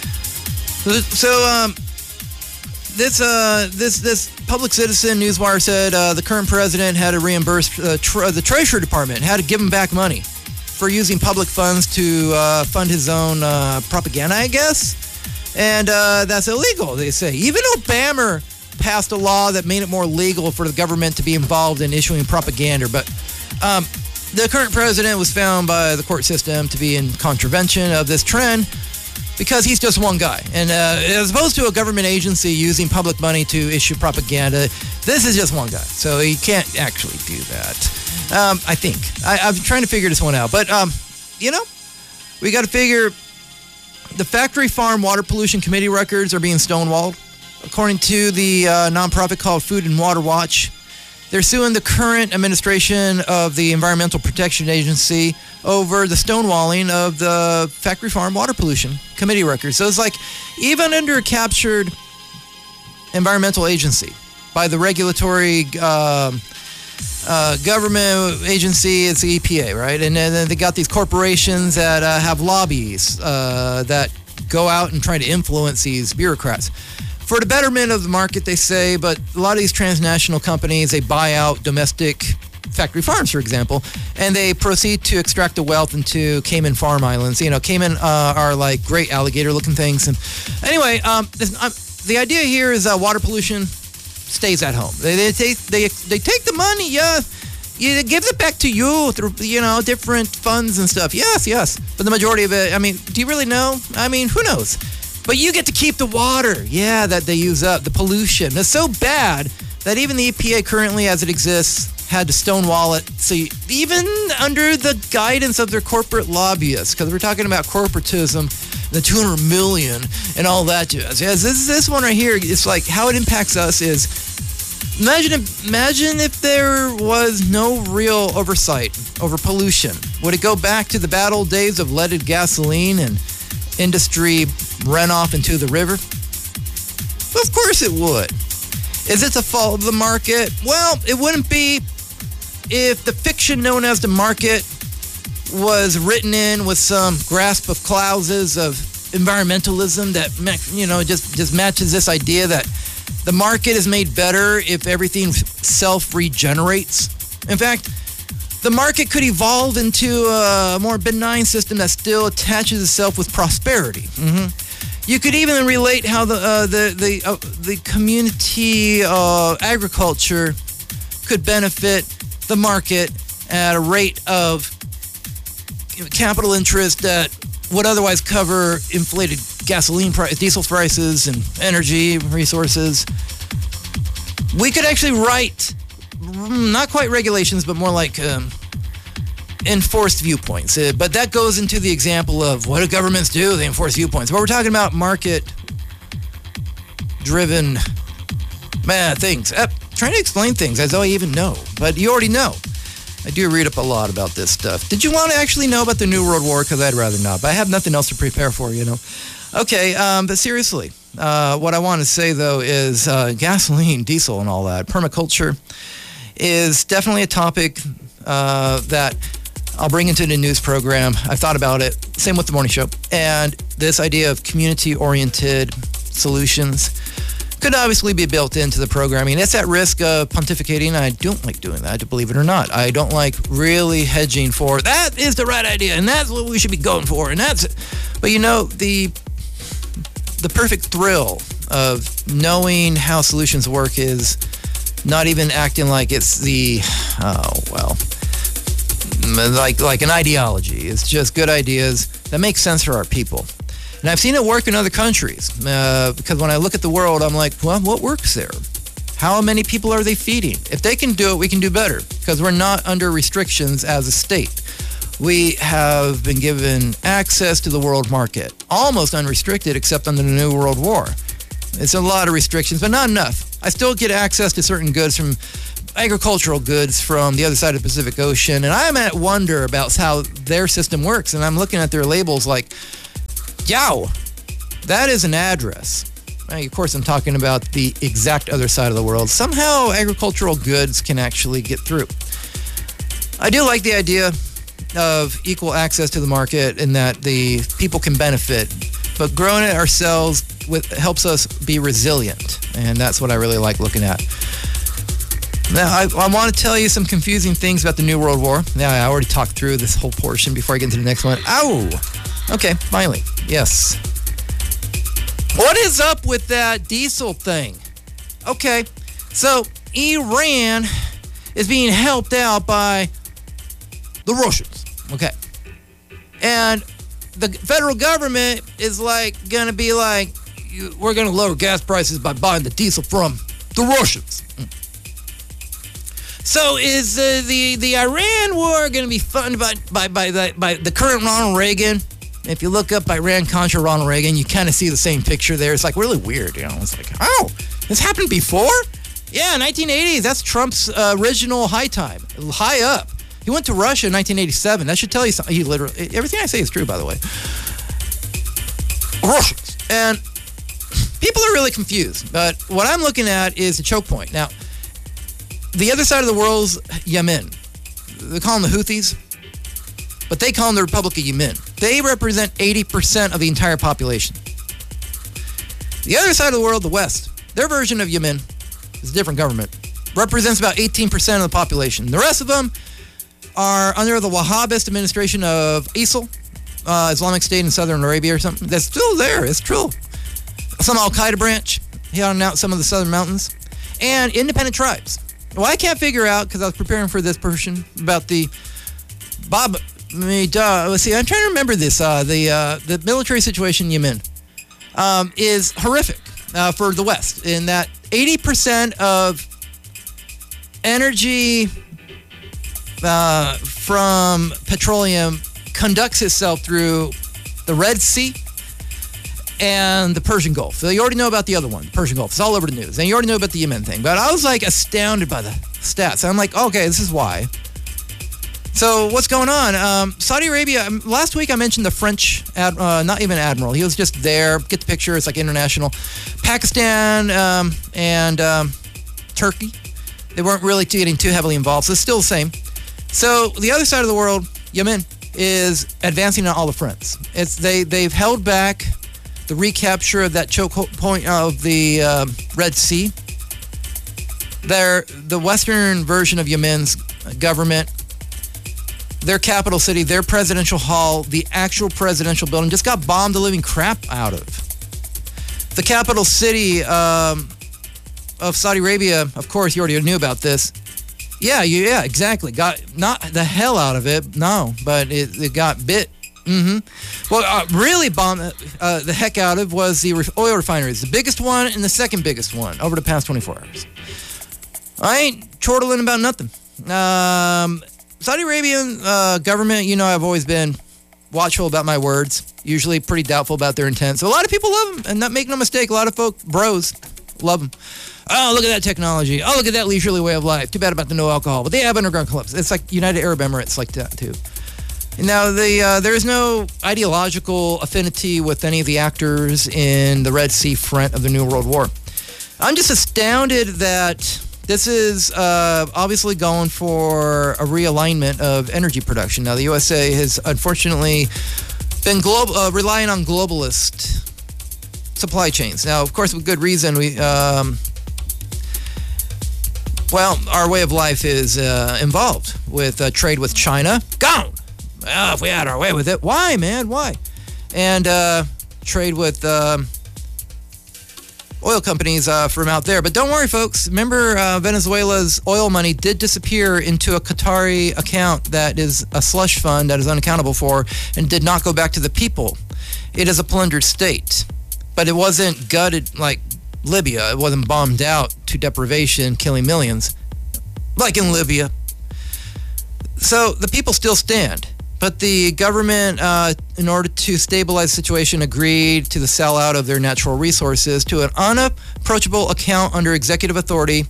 So, um, this uh, this this Public Citizen Newswire said uh, the current president had to reimburse uh, tr- the Treasury Department, had to give him back money for using public funds to uh, fund his own uh, propaganda, I guess. And uh, that's illegal, they say. Even Obama passed a law that made it more legal for the government to be involved in issuing propaganda. But um, the current president was found by the court system to be in contravention of this trend, because he's just one guy. And uh, as opposed to a government agency using public money to issue propaganda, this is just one guy. So he can't actually do that. Um, I think. I, I'm trying to figure this one out. But, um, you know, we got to figure the Factory Farm Water Pollution Committee records are being stonewalled. According to the uh, nonprofit called Food and Water Watch, they're suing the current administration of the Environmental Protection Agency over the stonewalling of the Factory Farm Water Pollution Committee records. So it's like, even under a captured environmental agency by the regulatory uh, uh, government agency, it's the E P A, right? And then they got these corporations that uh, have lobbies uh, that go out and try to influence these bureaucrats for the betterment of the market, they say. But a lot of these transnational companies, they buy out domestic factory farms, for example, and they proceed to extract the wealth into Cayman Farm Islands. You know, Cayman uh, are like great alligator-looking things. And anyway, um, this, um, the idea here is uh, water pollution stays at home. They they take they they take the money, yeah, you give it back to you through, you know, different funds and stuff. Yes, yes, but the majority of it, I mean, do you really know? I mean, who knows? But you get to keep the water, yeah, that they use up, the pollution. It's so bad that even the E P A currently, as it exists, had to stonewall it. So you, even under the guidance of their corporate lobbyists, because we're talking about corporatism, the two hundred million and all that jazz. Yes, this this one right here, it's like how it impacts us is, imagine if, imagine if there was no real oversight over pollution. Would it go back to the bad old days of leaded gasoline and industry runoff into the river? Of course it would. Is it the fault of the market? Well, it wouldn't be if the fiction known as the market was written in with some grasp of clauses of environmentalism that, you know, just, just matches this idea that the market is made better if everything self-regenerates. In fact, the market could evolve into a more benign system that still attaches itself with prosperity. Mm-hmm. You could even relate how the uh, the the uh, the community uh, agriculture could benefit the market at a rate of capital interest that would otherwise cover inflated gasoline price, diesel prices, and energy resources. We could actually write, not quite regulations, but more like um, enforced viewpoints. Uh, but that goes into the example of what do governments do? They enforce viewpoints. But we're talking about market-driven man, things. Uh, trying to explain things as though I even know. But you already know. I do read up a lot about this stuff. Did you want to actually know about the New World War? Because I'd rather not. But I have nothing else to prepare for, you know. Okay, um, but seriously, uh, what I want to say, though, is uh, gasoline, diesel, and all that, permaculture, is definitely a topic uh, that I'll bring into the news program. I've thought about it. Same with the morning show. And this idea of community-oriented solutions could obviously be built into the programming. It's at risk of pontificating. I don't like doing that, believe it or not. I don't like really hedging for, that is the right idea, and that's what we should be going for, and that's it. But you know, the the perfect thrill of knowing how solutions work is not even acting like it's the, oh, well, like like an ideology. It's just good ideas that make sense for our people. And I've seen it work in other countries, uh, because when I look at the world, I'm like, well, what works there? How many people are they feeding? If they can do it, we can do better, because we're not under restrictions as a state. We have been given access to the world market, almost unrestricted, except under the New World War. It's a lot of restrictions, but not enough. I still get access to certain goods from agricultural goods from the other side of the Pacific Ocean, and I'm at wonder about how their system works, and I'm looking at their labels like, yow, that is an address. Right, of course, I'm talking about the exact other side of the world. Somehow, agricultural goods can actually get through. I do like the idea of equal access to the market and that the people can benefit, but growing it ourselves with, helps us be resilient, and that's what I really like looking at. Now, I, I want to tell you some confusing things about the New World War. Now, I already talked through this whole portion before I get into the next one. Ow! Okay, finally. Yes. What is up with that diesel thing? Okay, so Iran is being helped out by the Russians. Okay. And the federal government is like going to be like, we're going to lower gas prices by buying the diesel from the Russians. So is uh, the the Iran war going to be funded by by by the, by the current Ronald Reagan? If you look up Iran-Contra Ronald Reagan, you kind of see the same picture there. It's like really weird, you know. It's like, oh, this happened before? Yeah, nineteen eighties. That's Trump's uh, original high time, high up. He went to Russia in nineteen eighty-seven. That should tell you something. He literally, everything I say is true, by the way. Russians. And people are really confused. But what I'm looking at is a choke point. Now, the other side of the world's Yemen. They call them the Houthis, but they call them the Republic of Yemen. They represent eighty percent of the entire population. The other side of the world, the West, their version of Yemen is a different government, represents about eighteen percent of the population. The rest of them are under the Wahhabist administration of ISIL, uh, Islamic State in Southern Arabia or something. That's still there. It's true. Some Al-Qaeda branch here on out some of the southern mountains, and independent tribes. Well, I can't figure out, because I was preparing for this portion, about the Bob... Let's see, I'm trying to remember this. Uh, the uh, the military situation in Yemen um, is horrific uh, for the West, in that eighty percent of energy uh, from petroleum conducts itself through the Red Sea and the Persian Gulf. So you already know about the other one, the Persian Gulf. It's all over the news. And you already know about the Yemen thing. But I was like astounded by the stats. I'm like, okay, this is why. So what's going on? Um, Saudi Arabia, last week I mentioned the French, ad, uh, not even admiral. He was just there. Get the picture. It's like international. Pakistan um, and um, Turkey, they weren't really getting too heavily involved. So it's still the same. So the other side of the world, Yemen, is advancing on all the fronts. It's they, they've held back the recapture of that choke point of the uh, Red Sea. They're, the western version of Yemen's government, their capital city, their presidential hall, the actual presidential building just got bombed the living crap out of. The capital city um, of Saudi Arabia, of course, you already knew about this. Yeah, you, yeah, exactly. Got not the hell out of it, no, but it, it got bit. Mm-hmm. Well, uh, really bombed uh, the heck out of was the oil refineries, the biggest one and the second biggest one over the past twenty-four hours. I ain't chortling about nothing. Um... Saudi Arabian uh, government, you know, I've always been watchful about my words, usually pretty doubtful about their intent. So a lot of people love them, and not make no mistake, a lot of folk, bros, love them. Oh, look at that technology. Oh, look at that leisurely way of life. Too bad about the no alcohol. But they have underground clubs. It's like United Arab Emirates like that, too. Now, the, uh, there is no ideological affinity with any of the actors in the Red Sea front of the New World War. I'm just astounded that this is uh, obviously going for a realignment of energy production. Now, the U S A has unfortunately been global, uh, relying on globalist supply chains. Now, of course, with good reason. We, um, well, our way of life is uh, involved with uh, trade with China. Gone. Well, if we had our way with it, why, man? Why? And uh, trade with Um, oil companies uh, from out there. But don't worry, folks. Remember, uh, Venezuela's oil money did disappear into a Qatari account that is a slush fund that is unaccountable for and did not go back to the people. It is a plundered state. But it wasn't gutted like Libya. It wasn't bombed out to deprivation, killing millions, like in Libya. So the people still stand. But the government, uh, in order to stabilize the situation, agreed to the sellout of their natural resources to an unapproachable account under executive authority.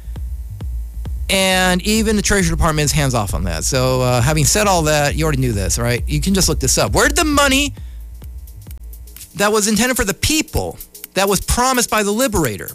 And even the Treasury Department is hands off on that. So uh, having said all that, you already knew this, right? You can just look this up. Where did the money that was intended for the people, that was promised by the Liberator,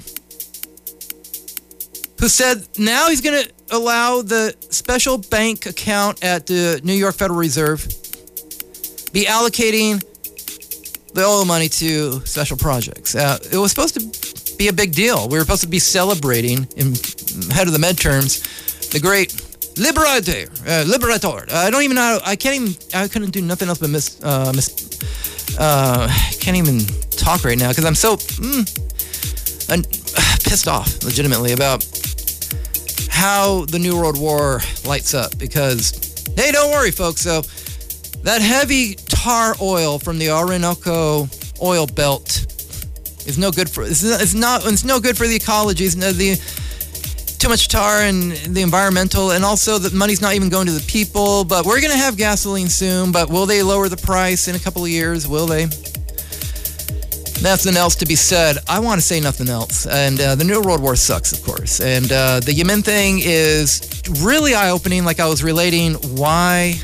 who said now he's going to allow the special bank account at the New York Federal Reserve be allocating the oil money to special projects. Uh, it was supposed to be a big deal. We were supposed to be celebrating, in head of the midterms, the great liberator. Uh, liberator. I don't even know. How, I can't even. I couldn't do nothing else but miss. Uh, miss. Uh, can't even talk right now because I'm so mm, un, pissed off, legitimately, about how the New World War lights up. Because, hey, don't worry, folks. So that heavy tar oil from the Orinoco oil belt is no good for. It's not. It's, not, it's no good for the ecology. It's no, the too much tar and the environmental, and also the money's not even going to the people. But we're going to have gasoline soon. But will they lower the price in a couple of years? Will they? Nothing else to be said. I want to say nothing else. And uh, the New World War sucks, of course. And uh, the Yemen thing is really eye-opening. Like I was relating why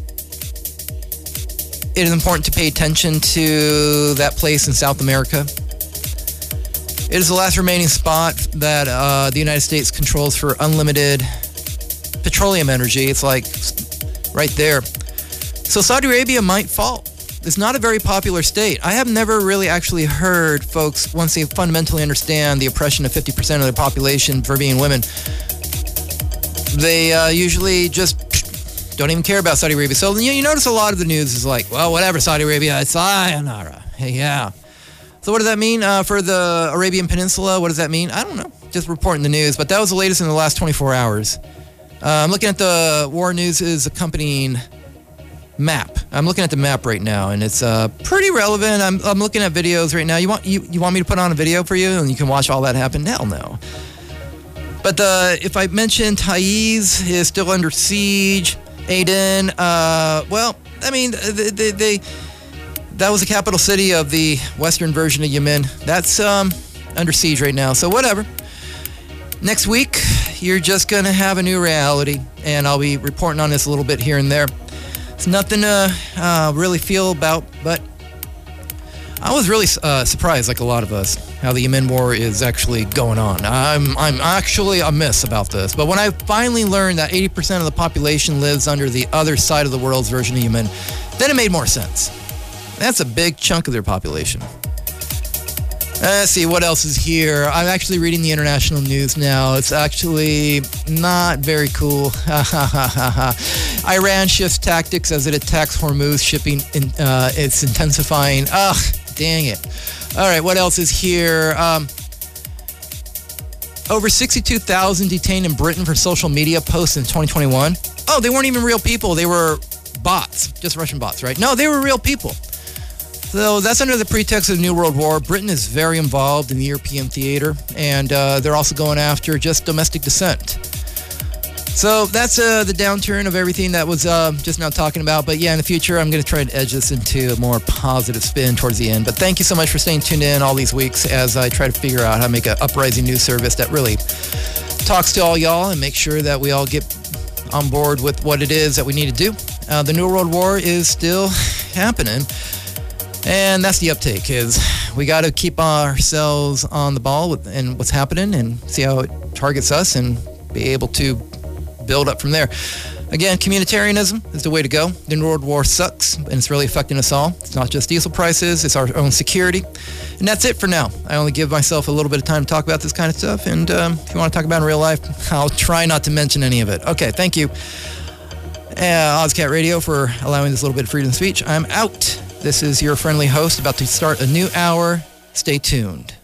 it is important to pay attention to that place in South America. It is the last remaining spot that uh, the United States controls for unlimited petroleum energy. It's like right there. So Saudi Arabia might fall. It's not a very popular state. I have never really actually heard folks, once they fundamentally understand the oppression of fifty percent of their population for being women, they uh, usually just don't even care about Saudi Arabia. So you, you notice a lot of the news is like, well, whatever, Saudi Arabia, it's sayonara. Hey, yeah. So what does that mean uh, for the Arabian Peninsula? What does that mean? I don't know. Just reporting the news. But that was the latest in the last twenty-four hours. Uh, I'm looking at the War News' accompanying map. I'm looking at the map right now, and it's uh, pretty relevant. I'm, I'm looking at videos right now. You want you, you want me to put on a video for you, and you can watch all that happen? Hell no. But uh, if I mention Taiz is still under siege, Aden, uh, well, I mean, they, they, they that was the capital city of the western version of Yemen. That's um, under siege right now. So whatever. Next week, you're just going to have a new reality, and I'll be reporting on this a little bit here and there. It's nothing to uh, really feel about, but I was really uh, surprised, like a lot of us, how the Yemen war is actually going on. I'm I'm actually amiss about this. But when I finally learned that eighty percent of the population lives under the other side of the world's version of Yemen, then it made more sense. That's a big chunk of their population. Let's see, what else is here? I'm actually reading the international news now. It's actually not very cool. Iran shifts tactics as it attacks Hormuz shipping. In, uh, it's intensifying. Ugh, dang it. All right, what else is here? Um, over sixty-two thousand detained in Britain for social media posts in twenty twenty-one. Oh, they weren't even real people. They were bots, just Russian bots, right? No, they were real people. So that's under the pretext of the New World War. Britain is very involved in the European theater, and uh, they're also going after just domestic dissent. So that's uh, the downturn of everything that was uh, just now talking about. But yeah, in the future, I'm going to try to edge this into a more positive spin towards the end. But thank you so much for staying tuned in all these weeks as I try to figure out how to make an uprising news service that really talks to all y'all and make sure that we all get on board with what it is that we need to do. Uh, the New World War is still happening. And that's the uptake, is we got to keep ourselves on the ball with and what's happening and see how it targets us and be able to build up from there. Again, communitarianism is the way to go. The New World War sucks, and it's really affecting us all. It's not just diesel prices, it's our own security. And that's it for now. I only give myself a little bit of time to talk about this kind of stuff, and um, if you want to talk about it in real life, I'll try not to mention any of it. Okay, thank you. Uh, Ozcat Radio for allowing this little bit of freedom of speech. I'm out. This is your friendly host about to start a new hour. Stay tuned.